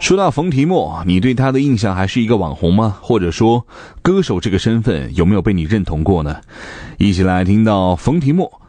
说到冯提莫，你对他的印象还是一个网红吗？或者说歌手这个身份有没有被你认同过呢？一起来听到冯提莫